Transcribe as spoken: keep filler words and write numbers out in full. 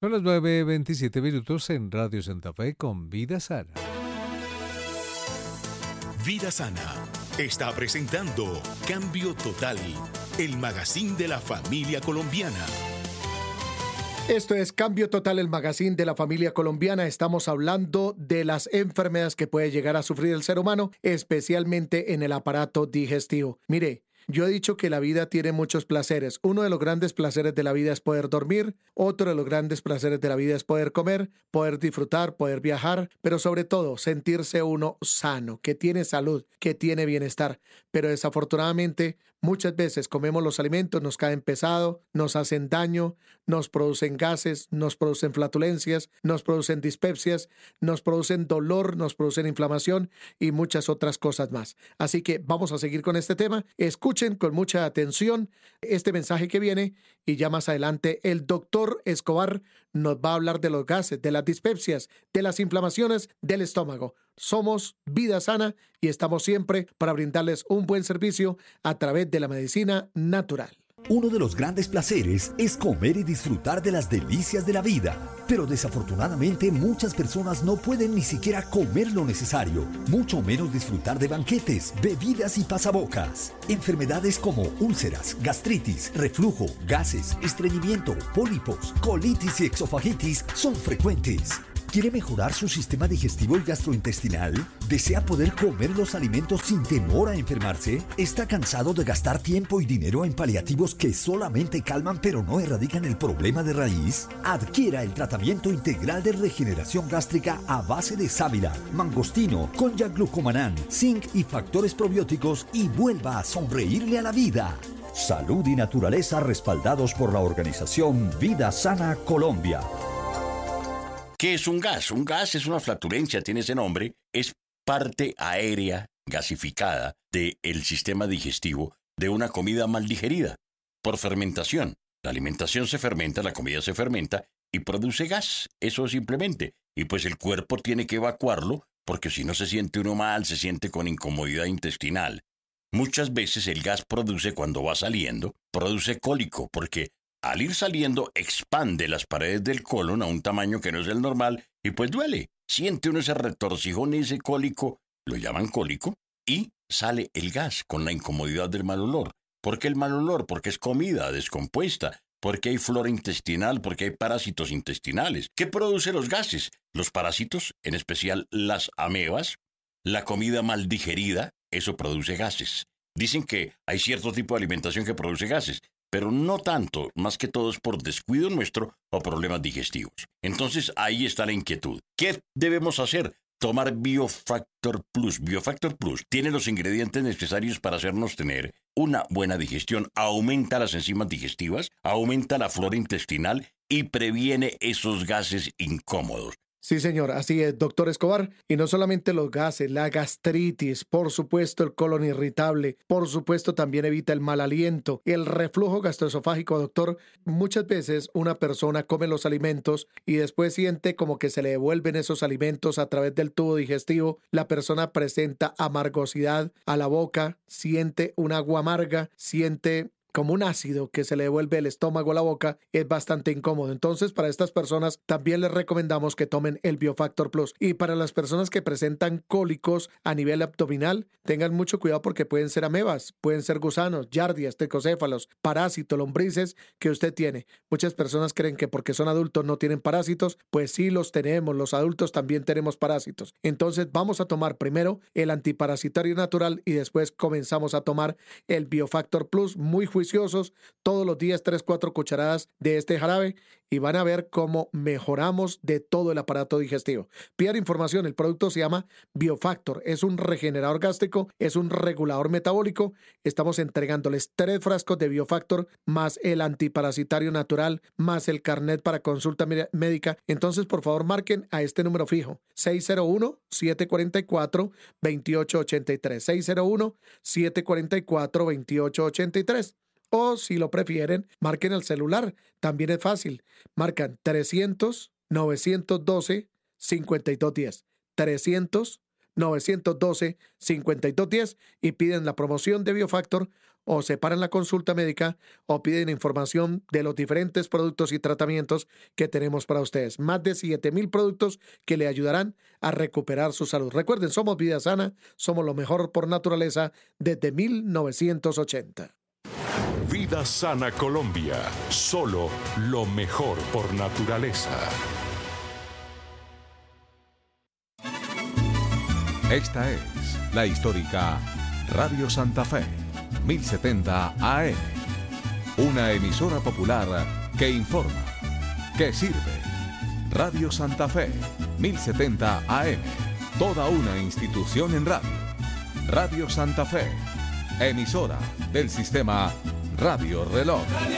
Son las nueve veintisiete minutos en Radio Santa Fe con Vida Sana. Vida Sana está presentando Cambio Total, el magazine de la familia colombiana. Esto es Cambio Total, el magazine de la familia colombiana. Estamos hablando de las enfermedades que puede llegar a sufrir el ser humano, especialmente en el aparato digestivo. Mire, yo he dicho que la vida tiene muchos placeres. Uno de los grandes placeres de la vida es poder dormir. Otro de los grandes placeres de la vida es poder comer, poder disfrutar, poder viajar, pero sobre todo sentirse uno sano, que tiene salud, que tiene bienestar. Pero desafortunadamente muchas veces comemos los alimentos, nos caen pesado, nos hacen daño, nos producen gases, nos producen flatulencias, nos producen dispepsias, nos producen dolor, nos producen inflamación y muchas otras cosas más. Así que vamos a seguir con este tema. Escuchen con mucha atención este mensaje que viene y ya más adelante el doctor Escobar nos va a hablar de los gases, de las dispepsias, de las inflamaciones del estómago. Somos Vida Sana y estamos siempre para brindarles un buen servicio a través de la medicina natural. Uno de los grandes placeres es comer y disfrutar de las delicias de la vida, pero desafortunadamente muchas personas no pueden ni siquiera comer lo necesario, mucho menos disfrutar de banquetes, bebidas y pasabocas. Enfermedades como úlceras, gastritis, reflujo, gases, estreñimiento, pólipos, colitis y exofagitis son frecuentes. ¿Quiere mejorar su sistema digestivo y gastrointestinal? ¿Desea poder comer los alimentos sin temor a enfermarse? ¿Está cansado de gastar tiempo y dinero en paliativos que solamente calman pero no erradican el problema de raíz? Adquiera el tratamiento integral de regeneración gástrica a base de sábila, mangostino, konjac glucomanán, zinc y factores probióticos y vuelva a sonreírle a la vida. Salud y naturaleza respaldados por la organización Vida Sana Colombia. ¿Qué es un gas? Un gas es una flatulencia, tiene ese nombre, es parte aérea gasificada del sistema digestivo de una comida mal digerida, por fermentación. La alimentación se fermenta, la comida se fermenta y produce gas, eso simplemente. Y pues el cuerpo tiene que evacuarlo porque si no se siente uno mal, se siente con incomodidad intestinal. Muchas veces el gas produce cuando va saliendo, produce cólico porque al ir saliendo, expande las paredes del colon a un tamaño que no es el normal y pues duele. Siente uno ese retorcijón, ese cólico, lo llaman cólico, y sale el gas con la incomodidad del mal olor. ¿Por qué el mal olor? Porque es comida descompuesta, porque hay flora intestinal, porque hay parásitos intestinales. ¿Qué produce los gases? Los parásitos, en especial las amebas, la comida mal digerida, eso produce gases. Dicen que hay cierto tipo de alimentación que produce gases, pero no tanto, más que todo es por descuido nuestro o problemas digestivos. Entonces ahí está la inquietud. ¿Qué debemos hacer? Tomar Biofactor Plus. Biofactor Plus tiene los ingredientes necesarios para hacernos tener una buena digestión, aumenta las enzimas digestivas, aumenta la flora intestinal y previene esos gases incómodos. Sí, señor, así es, doctor Escobar. Y no solamente los gases, la gastritis, por supuesto el colon irritable, por supuesto también evita el mal aliento, el reflujo gastroesofágico, doctor. Muchas veces una persona come los alimentos y después siente como que se le devuelven esos alimentos a través del tubo digestivo. La persona presenta amargosidad a la boca, siente un agua amarga, siente como un ácido que se le devuelve el estómago a la boca, es bastante incómodo. Entonces, para estas personas también les recomendamos que tomen el Biofactor Plus. Y para las personas que presentan cólicos a nivel abdominal, tengan mucho cuidado porque pueden ser amebas, pueden ser gusanos, yardias, tricocéfalos, parásitos, lombrices que usted tiene. Muchas personas creen que porque son adultos no tienen parásitos, pues sí los tenemos, los adultos también tenemos parásitos. Entonces, vamos a tomar primero el antiparasitario natural y después comenzamos a tomar el Biofactor Plus, muy juiciosos, todos los días tres, cuatro cucharadas de este jarabe y van a ver cómo mejoramos de todo el aparato digestivo. Pidan información, el producto se llama Biofactor, es un regenerador gástrico, es un regulador metabólico. Estamos entregándoles tres frascos de Biofactor más el antiparasitario natural más el carnet para consulta médica. Entonces, por favor, marquen a este número fijo, seis cero uno, siete cuatro cuatro, dos ocho ocho tres, seis cero uno, siete cuatro cuatro, dos ocho ocho tres. O si lo prefieren, marquen el celular. También es fácil. Marcan trescientos, novecientos doce, cincuenta y dos diez. trescientos, novecientos doce, cincuenta y dos diez y piden la promoción de Biofactor o separan la consulta médica o piden información de los diferentes productos y tratamientos que tenemos para ustedes. Más de siete mil productos que le ayudarán a recuperar su salud. Recuerden, somos Vida Sana, somos lo mejor por naturaleza desde mil novecientos ochenta. Vida Sana Colombia, solo lo mejor por naturaleza. Esta es la histórica Radio Santa Fe, mil setenta A M, una emisora popular que informa, que sirve. Radio Santa Fe, mil setenta A M, toda una institución en radio. Radio Santa Fe, emisora del sistema Radio Reloj.